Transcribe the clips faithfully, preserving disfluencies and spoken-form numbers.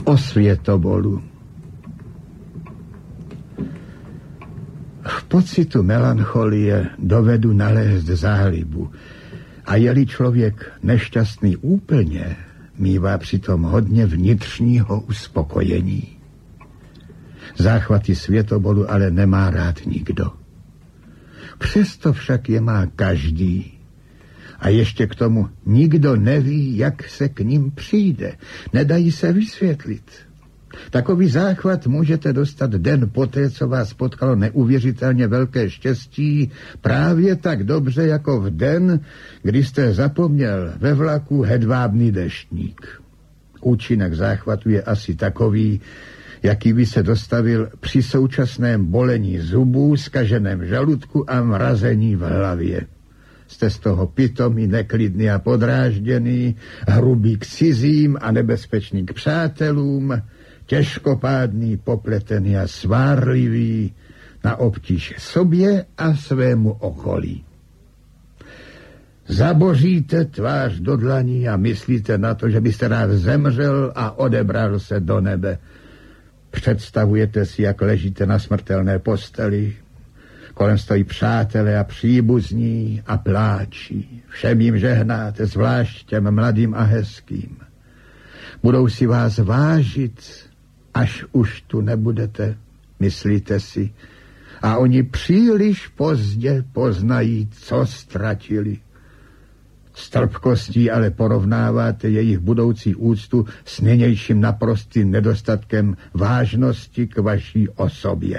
O světobolu. V pocitu melancholie dovedu nalézt zálibu a je-li člověk nešťastný úplně, mívá přitom hodně vnitřního uspokojení. Záchvaty světobolu ale nemá rád nikdo. Přesto však je má každý. A ještě k tomu nikdo neví, jak se k ním přijde. Nedají se vysvětlit. Takový záchvat můžete dostat den poté, co vás potkalo neuvěřitelně velké štěstí, právě tak dobře jako v den, kdy jste zapomněl ve vlaku hedvábný deštník. Účinek záchvatu je asi takový, jaký by se dostavil při současném bolení zubů, zkaženém žaludku a mrazení v hlavě. Jste z toho pitomý, neklidný a podrážděný, hrubý k cizím a nebezpečný k přátelům, těžkopádný, popletený a svárlivý, na obtíž sobě a svému okolí. Zaboříte tvář do dlaní a myslíte na to, že byste rád zemřel a odebral se do nebe. Představujete si, jak ležíte na smrtelné posteli, kolem stojí přátelé a příbuzní a pláčí. Všem jim žehnáte, zvlášť těm mladým a hezkým. Budou si vás vážit, až už tu nebudete, myslíte si. A oni příliš pozdě poznají, co ztratili. S trpkostí ale porovnáváte jejich budoucí úctu s nynějším naprostým nedostatkem vážnosti k vaší osobě.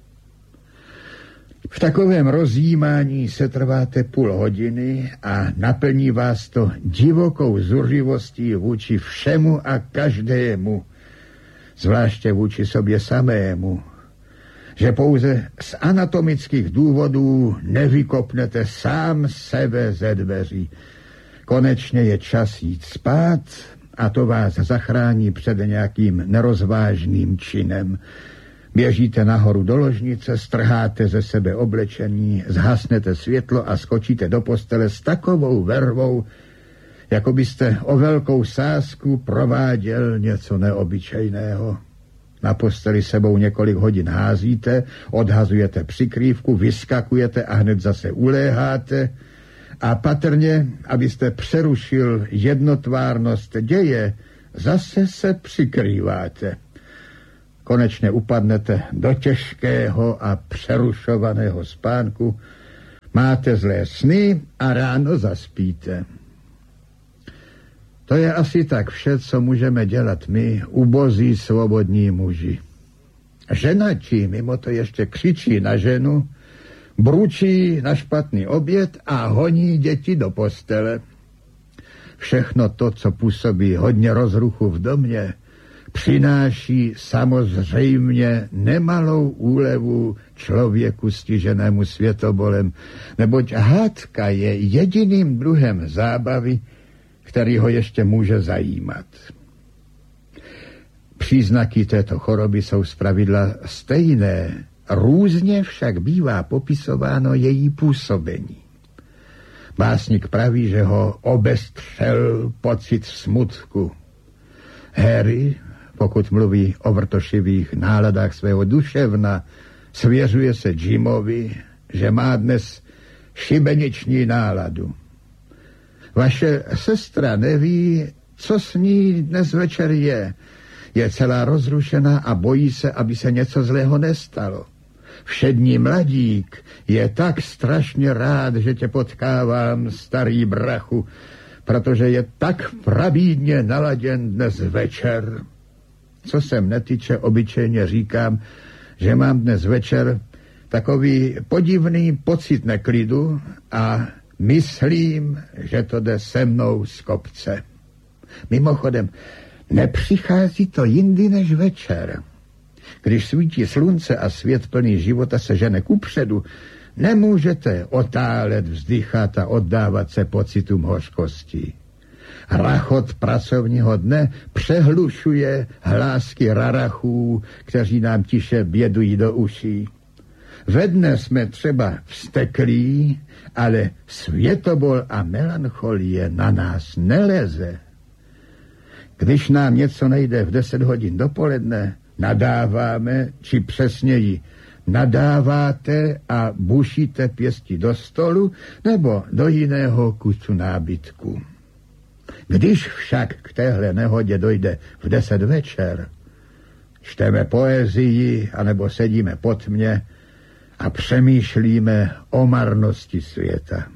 V takovém rozjímání se trváte půl hodiny a naplní vás to divokou zuřivostí vůči všemu a každému, zvláště vůči sobě samému, že pouze z anatomických důvodů nevykopnete sám sebe ze dveří. Konečně je čas jít spát a to vás zachrání před nějakým nerozvážným činem. Běžíte nahoru do ložnice, strháte ze sebe oblečení, zhasnete světlo a skočíte do postele s takovou vervou, jako byste o velkou sázku prováděl něco neobyčejného. Na posteli sebou několik hodin házíte, odhazujete přikrývku, vyskakujete a hned zase uléháte a patrně, abyste přerušil jednotvárnost děje, zase se přikrýváte. Konečně upadnete do těžkého a přerušovaného spánku, máte zlé sny a ráno zaspíte. To je asi tak vše, co můžeme dělat my, ubozí svobodní muži. Žena ti mimo to ještě křičí na ženu, bručí na špatný oběd a honí děti do postele. Všechno to, co působí hodně rozruchu v domě, přináší samozřejmě nemalou úlevu člověku stiženému světobolem, neboť hádka je jediným druhem zábavy, který ho ještě může zajímat. Příznaky této choroby jsou zpravidla stejné, různě však bývá popisováno její působení. Básník praví, že ho obestřel pocit smutku. Harry, pokud mluví o vrtošivých náladách svého duševna, svěřuje se Jimovi, že má dnes šibeniční náladu. Vaše sestra neví, co s ní dnes večer je. Je celá rozrušená a bojí se, aby se něco zlého nestalo. Všední mladík je tak strašně rád, že tě potkávám, starý brachu, protože je tak prabídně naladěn dnes večer. Co se mne týče, obyčejně říkám, že mám dnes večer takový podivný pocit neklidu a myslím, že to jde se mnou z kopce. Mimochodem, nepřichází to jindy než večer. Když svítí slunce a svět plný života se žene kupředu, nemůžete otálet, vzdychat a oddávat se pocitům hořkosti. Rachot pracovního dne přehlušuje hlásky rarachů, kteří nám tiše bědují do uší. Ve dne jsme třeba vzteklí, ale světobol a melancholie na nás neleze. Když nám něco nejde v deset hodin dopoledne, nadáváme, či přesněji nadáváte a bušíte pěsti do stolu nebo do jiného kusu nábytku. Když však k téhle nehodě dojde v deset večer, čteme poezii anebo sedíme po tmě a přemýšlíme o marnosti světa.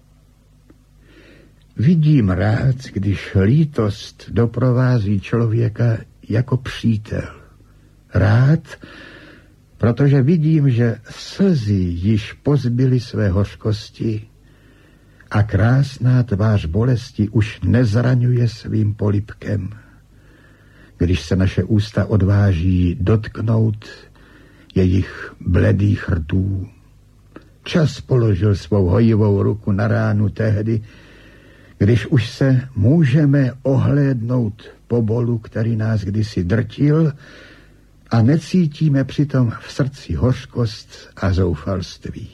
Vidím rád, když lítost doprovází člověka jako přítel. Rád, protože vidím, že slzy již pozbyly své hořkosti a krásná tvář bolesti už nezraňuje svým polibkem, když se naše ústa odváží dotknout jejich bledých rtů. Čas položil svou hojivou ruku na ránu tehdy, když už se můžeme ohlédnout po bolu, který nás kdysi drtil, a necítíme přitom v srdci hořkost a zoufalství.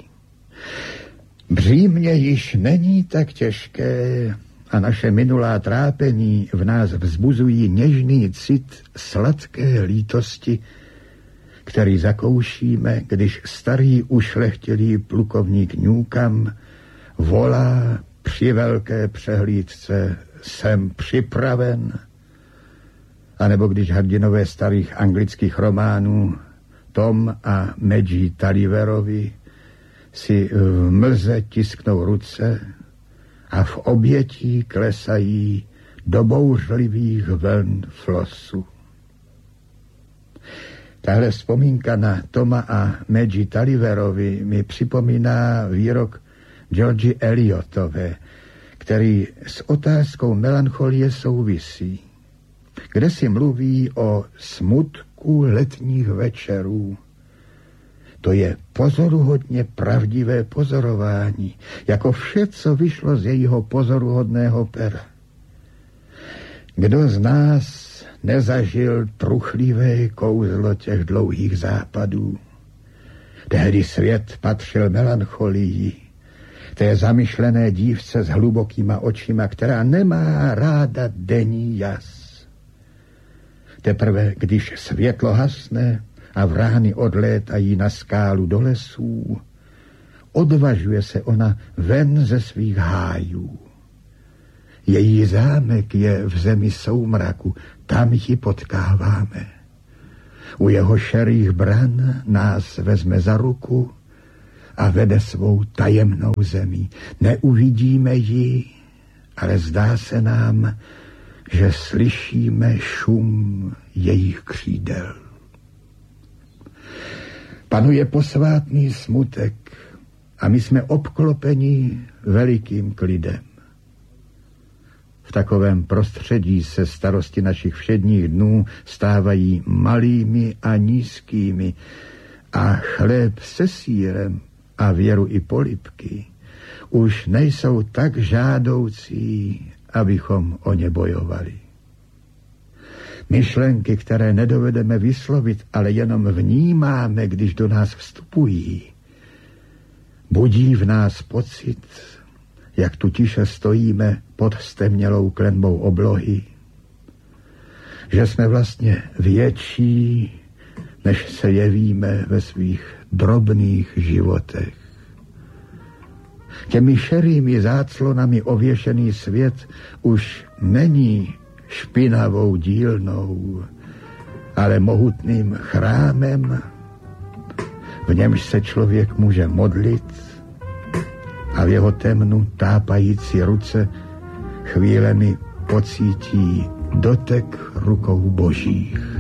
Břímě již není tak těžké a naše minulá trápení v nás vzbuzují něžný cit sladké lítosti, který zakoušíme, když starý ušlechtilý plukovník Newcomb volá při velké přehlídce "Jsem připraven", anebo když hrdinové starých anglických románů Tom a Maggie Tulliverovi si v mlze tisknou ruce a v obětí klesají do bouřlivých vln flosu. Tahle vzpomínka na Toma a Maggie Tulliverovi mi připomíná výrok George Eliotové, který s otázkou melancholie souvisí, kde si mluví o smutku letních večerů. To je pozoruhodně pravdivé pozorování, jako vše, co vyšlo z jejího pozoruhodného pera. Kdo z nás nezažil truchlivé kouzlo těch dlouhých západů? Tehdy svět patřil melancholii, té zamyšlené dívce s hlubokýma očima, která nemá ráda denní jas. Teprve, když světlo hasne a vrány odlétají na skálu do lesů, odvažuje se ona ven ze svých hájů. Její zámek je v zemi soumraku, tam ji potkáváme. U jeho šerých bran nás vezme za ruku a vede svou tajemnou zemí. Neuvidíme ji, ale zdá se nám, že slyšíme šum jejich křídel. Panuje posvátný smutek a my jsme obklopeni velikým klidem. V takovém prostředí se starosti našich všedních dnů stávají malými a nízkými a chléb se sýrem a věru i polibky už nejsou tak žádoucí, abychom o ně bojovali. Myšlenky, které nedovedeme vyslovit, ale jenom vnímáme, když do nás vstupují, budí v nás pocit, jak tu tiše stojíme pod stemnělou klenbou oblohy, že jsme vlastně větší, než se jevíme ve svých drobných životech. Těmi šerými záclonami ověšený svět už není špinavou dílnou, ale mohutným chrámem, v němž se člověk může modlit a v jeho temnu tápající ruce chvílemi pocítí dotek rukou božích.